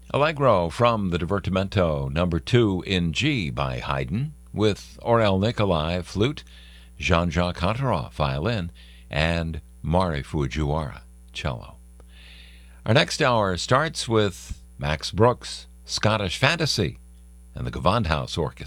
Allegro from the Divertimento number 2 in G by Haydn, with Aurel Nicolai flute, Jean-Jacques Hunteroff violin, and Mari Fujiwara cello. Our next hour starts with Max Brooks' Scottish Fantasy and the Gewandhaus Orchestra.